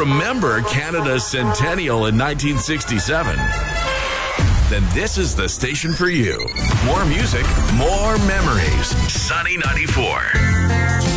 remember Canada's centennial in 1967? Then this is the station for you. More music, more memories. Sunny 94.